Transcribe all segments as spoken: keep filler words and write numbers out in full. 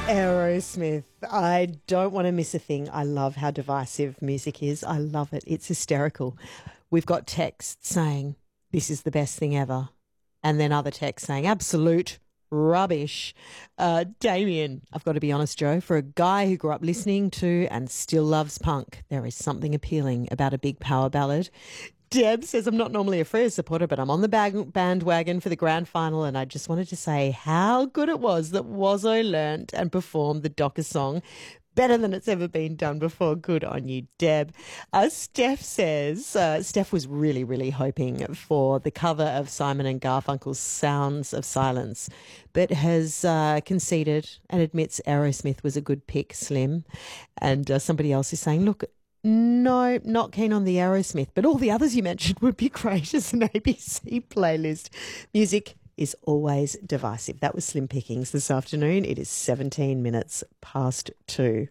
Aerosmith. I don't want to miss a thing. I love how divisive music is. I love it. It's hysterical. We've got texts saying this is the best thing ever, and then other texts saying absolute rubbish. Uh, Damien, I've got to be honest, Joe, for a guy who grew up listening to and still loves punk, there is something appealing about a big power ballad. Deb says, I'm not normally a Freo supporter, but I'm on the bag- bandwagon for the grand final, and I just wanted to say how good it was that Wazzo learnt and performed the Docker song better than it's ever been done before. Good on you, Deb. Uh, Steph says, uh, Steph was really, really hoping for the cover of Simon and Garfunkel's Sounds of Silence, but has uh, conceded and admits Aerosmith was a good pick, Slim. And uh, somebody else is saying, look, no, not keen on the Aerosmith, but all the others you mentioned would be great as an A B C playlist. Music is always divisive. That was Slim Pickings this afternoon. It is seventeen minutes past two.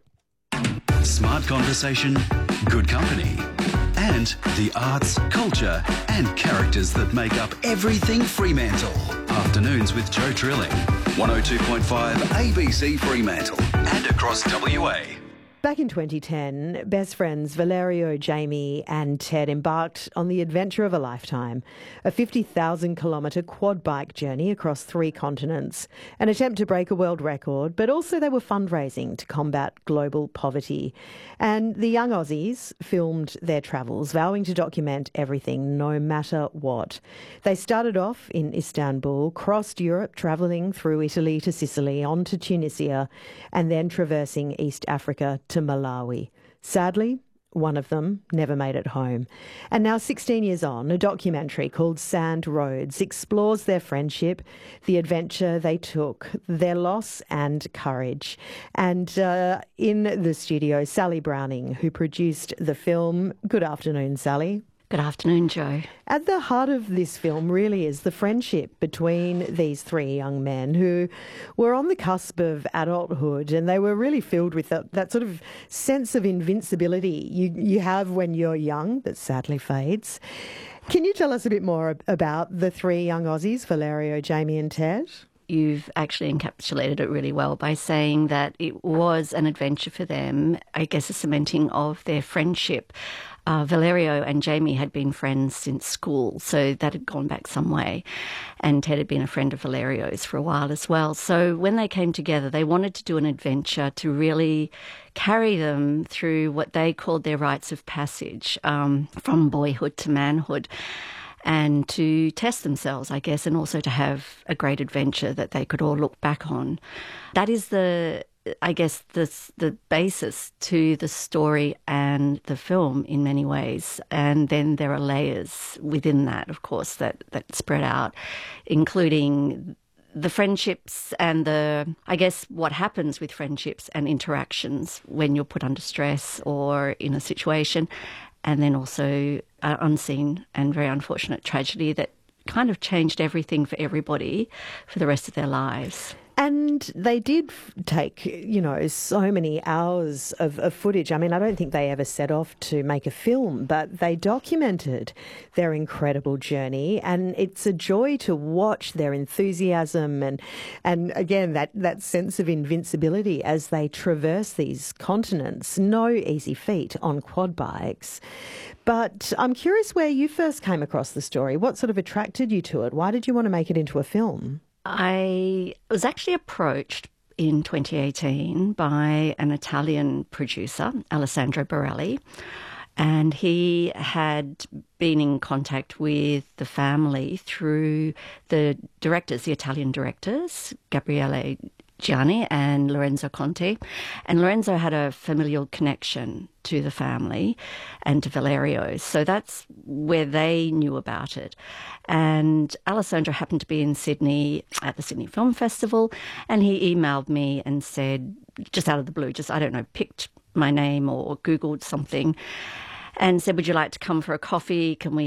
Smart conversation, good company, and the arts, culture and characters that make up everything Fremantle. Afternoons with Joe Trilling. one oh two point five A B C Fremantle and across W A. Back in twenty ten, best friends Valerio, Jamie and Ted embarked on the adventure of a lifetime, a fifty thousand kilometre quad bike journey across three continents, an attempt to break a world record, but also they were fundraising to combat global poverty. And the young Aussies filmed their travels, vowing to document everything, no matter what. They started off in Istanbul, crossed Europe, travelling through Italy to Sicily, on to Tunisia, and then traversing East Africa to Malawi. Sadly, one of them never made it home. And now, sixteen years on, a documentary called Sand Roads explores their friendship, the adventure they took, their loss and courage. And uh, in the studio, Sally Browning, who produced the film. Good afternoon, Sally. Good afternoon, Joe. At the heart of this film really is the friendship between these three young men who were on the cusp of adulthood, and they were really filled with that, that sort of sense of invincibility you, you have when you're young that sadly fades. Can you tell us a bit more about the three young Aussies, Valerio, Jamie and Ted? You've actually encapsulated it really well by saying that it was an adventure for them, I guess a cementing of their friendship. Uh, Valerio and Jamie had been friends since school, so that had gone back some way. And Ted had been a friend of Valerio's for a while as well. So when they came together, they wanted to do an adventure to really carry them through what they called their rites of passage, um, from boyhood to manhood, and to test themselves, I guess, and also to have a great adventure that they could all look back on. That is the... I guess the the basis to the story and the film in many ways. And then there are layers within that, of course, that, that spread out, including the friendships and the, I guess, what happens with friendships and interactions when you're put under stress or in a situation, and then also uh, unseen and very unfortunate tragedy that kind of changed everything for everybody for the rest of their lives. And they did take, you know, so many hours of, of footage. I mean, I don't think they ever set off to make a film, but they documented their incredible journey. And it's a joy to watch their enthusiasm and, and again, that, that sense of invincibility as they traverse these continents. No easy feat on quad bikes. But I'm curious where you first came across the story. What sort of attracted you to it? Why did you want to make it into a film? I was actually approached in twenty eighteen by an Italian producer, Alessandro Borelli, and he had been in contact with the family through the directors, the Italian directors, Gabriele Gianni and Lorenzo Conti. And Lorenzo had a familial connection to the family and to Valerio. So that's where they knew about it. And Alessandro happened to be in Sydney at the Sydney Film Festival, and he emailed me and said, just out of the blue, just, I don't know, picked my name or Googled something and said, would you like to come for a coffee? Can we